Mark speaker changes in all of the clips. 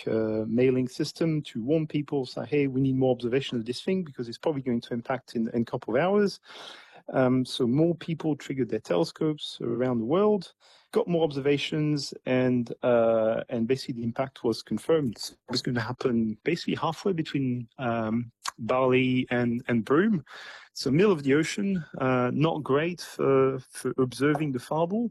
Speaker 1: mailing system to warn people, say, hey, we need more observation of this thing because it's probably going to impact in a couple of hours. So more people triggered their telescopes around the world, got more observations, and basically the impact was confirmed. It was going to happen basically halfway between Bali and Broome. So middle of the ocean, not great for observing the farball.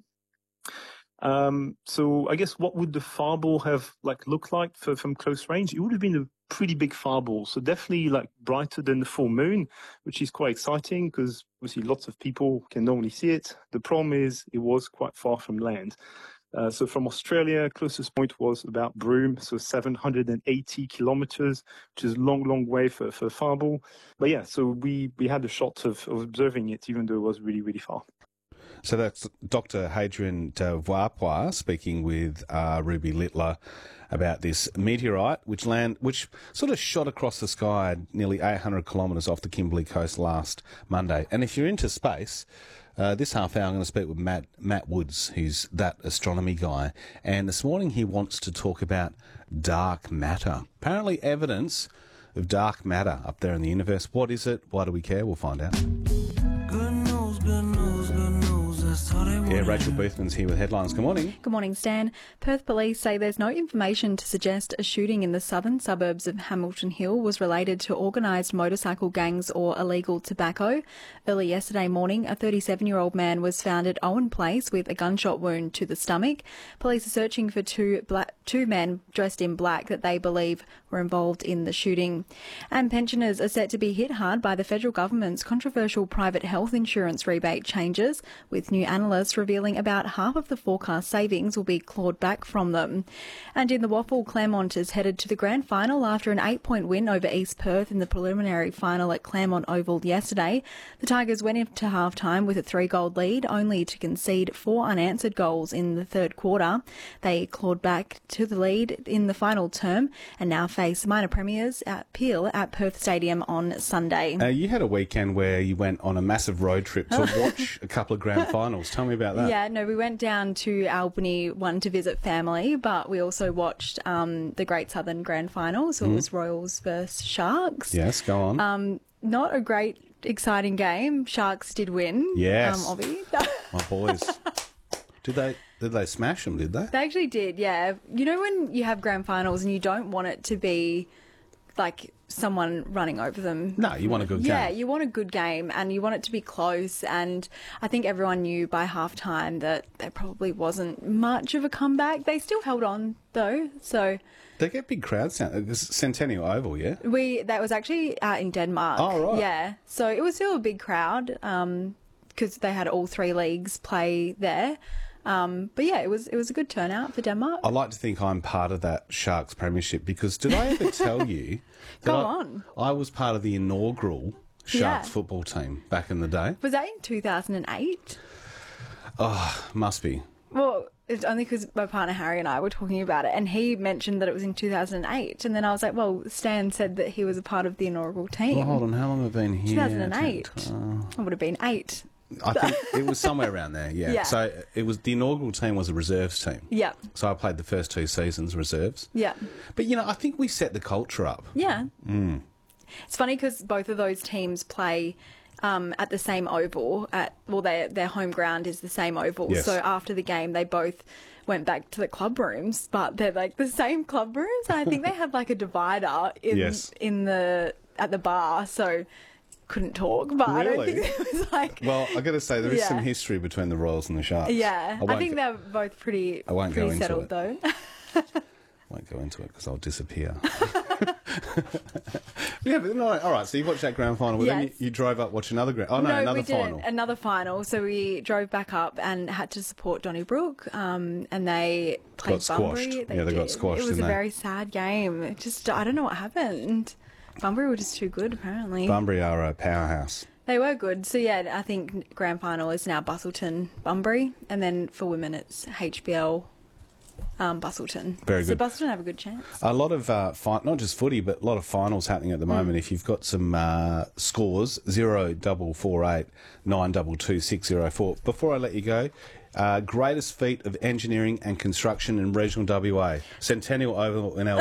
Speaker 1: So I guess what would the farball have looked like from close range? It would have been a pretty big farball. So definitely brighter than the full moon, which is quite exciting because obviously lots of people can normally see it. The problem is it was quite far from land. So from Australia, closest point was about Broome, so 780 kilometers, which is a long way for farball. But yeah, so we had a shot of observing it, even though it was really, really far.
Speaker 2: So that's Dr. Hadrian de Wapwa speaking with Ruby Littler about this meteorite, which sort of shot across the sky nearly 800 kilometres off the Kimberley coast last Monday. And if you're into space, this half hour I'm going to speak with Matt Woods, who's that astronomy guy. And this morning he wants to talk about dark matter. Apparently evidence of dark matter up there in the universe. What is it? Why do we care? We'll find out. Yeah, Rachel Boothman's here with headlines. Good morning.
Speaker 3: Good morning, Stan. Perth police say there's no information to suggest a shooting in the southern suburbs of Hamilton Hill was related to organised motorcycle gangs or illegal tobacco. Early yesterday morning, a 37-year-old man was found at Owen Place with a gunshot wound to the stomach. Police are searching for two men dressed in black that they believe were involved in the shooting. And pensioners are set to be hit hard by the federal government's controversial private health insurance rebate changes, with new analysts revealing about half of the forecast savings will be clawed back from them. And in the WAFL, Claremont is headed to the grand final after an 8-point win over East Perth in the preliminary final at Claremont Oval yesterday. The Tigers went into half-time with a 3-goal lead, only to concede 4 unanswered goals in the third quarter. They clawed back to the lead in the final term and now face minor premiers at Peel at Perth Stadium on Sunday.
Speaker 2: You had a weekend where you went on a massive road trip to watch a couple of grand finals. Tell me about that.
Speaker 3: Yeah, no, we went down to Albany, one to visit family, but we also watched the Great Southern Grand Final, so it was Royals versus Sharks.
Speaker 2: Yes, go on.
Speaker 3: Not a great, exciting game. Sharks did win.
Speaker 2: Yes.
Speaker 3: Obby.
Speaker 2: My boys. Did they smash them, did they?
Speaker 3: They actually did, yeah. You know when you have grand finals and you don't want it to be like someone running over them?
Speaker 2: No, you want a good game.
Speaker 3: Yeah, you want a good game and you want it to be close, and I think everyone knew by half-time that there probably wasn't much of a comeback. They still held on, though, so...
Speaker 2: They get big crowds down. It's Centennial Oval, yeah?
Speaker 3: That was actually out in Denmark.
Speaker 2: Oh, right.
Speaker 3: Yeah, so it was still a big crowd because they had all 3 leagues play there. But yeah, it was a good turnout for Denmark.
Speaker 2: I like to think I'm part of that Sharks premiership because did I ever tell you that I was part of the inaugural Sharks football team back in the day?
Speaker 3: Was that in 2008?
Speaker 2: Oh, must be.
Speaker 3: Well, it's only because my partner Harry and I were talking about it and he mentioned that it was in 2008, and then I was like, well, Stan said that he was a part of the inaugural team.
Speaker 2: Well, hold on, how long have I been here?
Speaker 3: 2008. It would have been 8.
Speaker 2: I think it was somewhere around there, yeah. So it was the inaugural team was a reserves team.
Speaker 3: Yeah.
Speaker 2: So I played the first 2 seasons reserves. Yeah. But, I think we set the culture up.
Speaker 3: Yeah. It's funny because both of those teams play at the same oval. Their home ground is the same oval. Yes. So after the game, they both went back to the club rooms, but they're like the same club rooms. And I think they had like a divider at the bar, so... couldn't talk, but really? I don't think it was like... Well,
Speaker 2: I got to say, there is some history between the Royals and the Sharks.
Speaker 3: Yeah, I think they're both pretty settled, though.
Speaker 2: I won't go into it because I'll disappear. Yeah, but no, all right, so you watched that grand final, but then you drove up watch another grand... Oh, no, another final.
Speaker 3: Another final, so we drove back up and had to support Donnybrook, and they played Bunbury.
Speaker 2: They got squashed,
Speaker 3: It was a very sad game. I don't know what happened. Bunbury were just too good, apparently.
Speaker 2: Bunbury are a powerhouse.
Speaker 3: They were good. So, yeah, I think grand final is now Busselton-Bunbury, and then for women it's HBL Busselton.
Speaker 2: Very good.
Speaker 3: So Busselton have a good chance.
Speaker 2: A lot of, not just footy, but a lot of finals happening at the moment. If you've got some scores, 0448 922 604. Before I let you go, greatest feat of engineering and construction in regional WA, Centennial Oval in